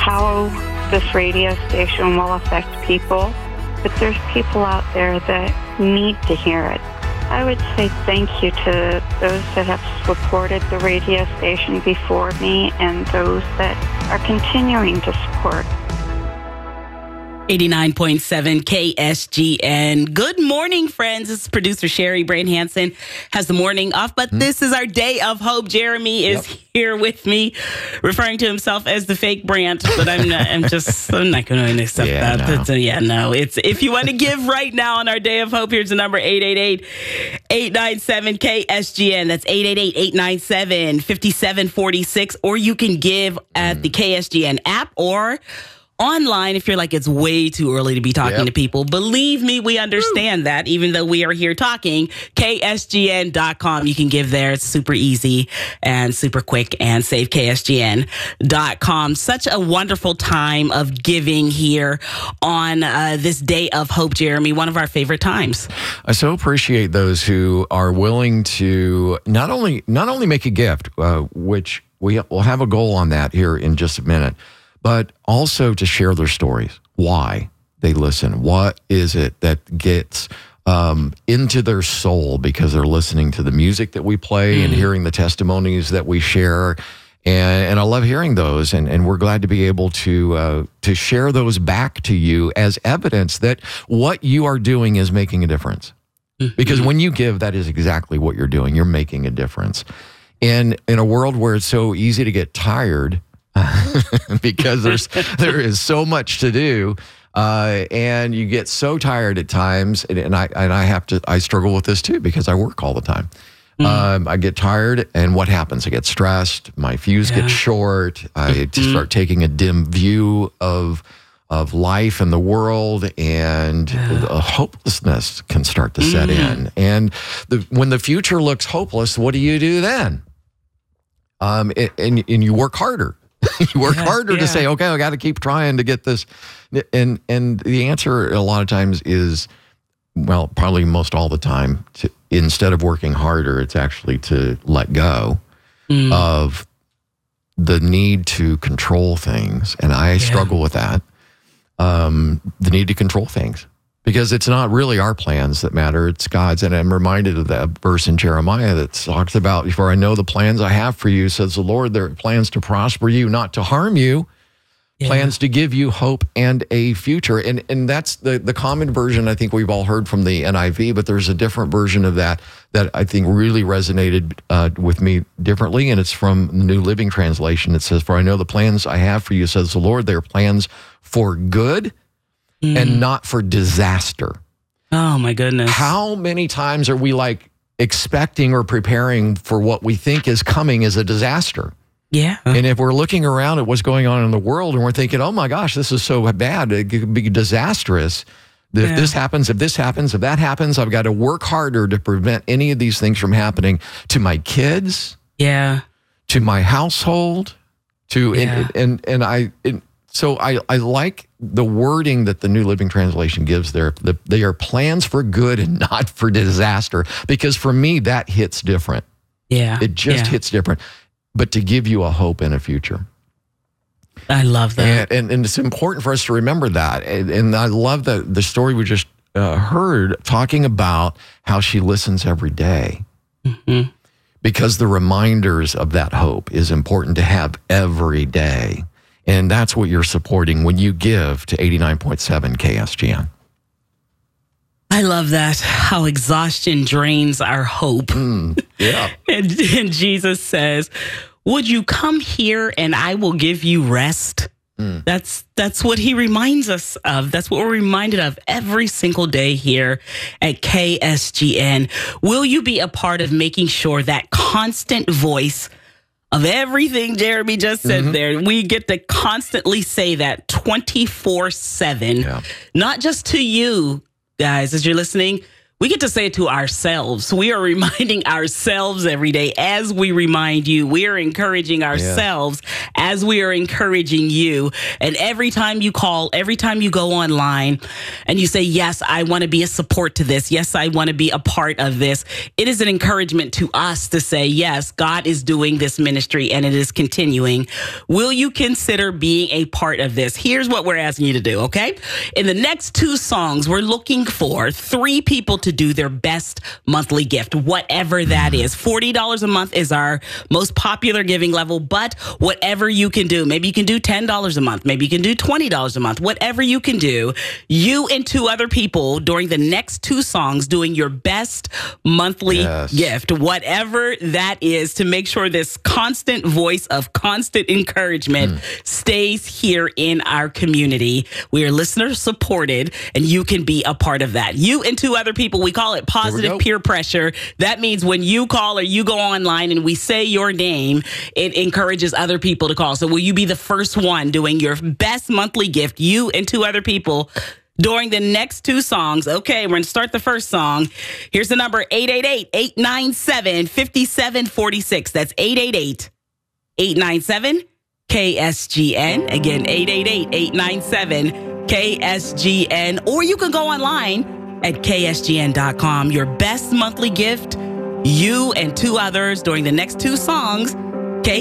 how this radio station will affect people, but there's people out there that need to hear it. I would say thank you to those that have supported the radio station before me and those that are continuing to support. 89.7 KSGN. Good morning, friends. This is producer Sherry. Brain Hansen has the morning off, but this is our day of hope. Jeremy is here with me, referring to himself as the fake Brant, but I'm not going to accept that. No. It's if you want to give right now on our day of hope, here's the number 888-897 KSGN. That's 888-897-5746, or you can give at the KSGN app or online if you're like, it's way too early to be talking to people. Believe me, we understand that, even though we are here talking. KSGN.com. You can give there. It's super easy and super quick, and save KSGN.com. Such a wonderful time of giving here on this day of hope, Jeremy. One of our favorite times. I so appreciate those who are willing to not only make a gift, which we'll have a goal on that here in just a minute, but also to share their stories, why they listen. What is it that gets into their soul because they're listening to the music that we play and hearing the testimonies that we share. And I love hearing those, and we're glad to be able to share those back to you as evidence that what you are doing is making a difference. Because when you give, that is exactly what you're doing. You're making a difference. And in a world where it's so easy to get tired, because there is so much to do, and you get so tired at times, and I struggle with this too because I work all the time. I get tired, and what happens? I get stressed. My fuse gets short. I start taking a dim view of life and the world, and the hopelessness can start to set in. And when the future looks hopeless, what do you do then? And you work harder. You work harder to say, okay, I got to keep trying to get this. And the answer a lot of times is, well, probably most all the time, instead of working harder, it's actually to let go of the need to control things. And I struggle with that, the need to control things. Because it's not really our plans that matter, it's God's. And I'm reminded of that verse in Jeremiah that talks about, for I know the plans I have for you, says the Lord, they're plans to prosper you, not to harm you, plans to give you hope and a future. And that's the common version I think we've all heard from the NIV, but there's a different version of that I think really resonated with me differently, and it's from the New Living Translation. It says, for I know the plans I have for you, says the Lord, they're plans for good and not for disaster. Oh, my goodness. How many times are we like expecting or preparing for what we think is coming as a disaster? Yeah. And if we're looking around at what's going on in the world and we're thinking, oh my gosh, this is so bad, it could be disastrous. If this happens, if this happens, if that happens, I've got to work harder to prevent any of these things from happening to my kids, to my household, So I like the wording that the New Living Translation gives there. They are plans for good and not for disaster. Because for me, that hits different. Yeah. It just hits different. But to give you a hope and a future. I love that. And it's important for us to remember that. And I love the story we just heard talking about how she listens every day. Because the reminders of that hope is important to have every day. And that's what you're supporting when you give to 89.7 KSGN. I love that, how exhaustion drains our hope. Yeah. and Jesus says, would you come here and I will give you rest? That's what he reminds us of. That's what we're reminded of every single day here at KSGN. Will you be a part of making sure that constant voice of everything Jeremy just said there, we get to constantly say that 24/7, not just to you guys as you're listening, We get to say it to ourselves. We are reminding ourselves every day as we remind you. We are encouraging ourselves as we are encouraging you. And every time you call, every time you go online and you say, yes, I want to be a support to this. Yes, I want to be a part of this. It is an encouragement to us to say, yes, God is doing this ministry and it is continuing. Will you consider being a part of this? Here's what we're asking you to do, okay? In the next 2 songs, we're looking for 3 people to do their best monthly gift, whatever that is. $40 a month is our most popular giving level, but whatever you can do, maybe you can do $10 a month, maybe you can do $20 a month, whatever you can do, you and 2 other people during the next 2 songs doing your best monthly gift, whatever that is, to make sure this constant voice of constant encouragement stays here in our community. We are listener supported and you can be a part of that. You and 2 other people, we call it positive peer pressure. That means when you call or you go online and we say your name, it encourages other people to call. So will you be the first one doing your best monthly gift, you and 2 other people, during the next 2 songs? Okay, we're going to start the first song. Here's the number, 888-897-5746. That's 888-897-KSGN. Again, 888-897-KSGN. Or you can go online at ksgn.com. Your best monthly gift, you and 2 others during the next 2 songs.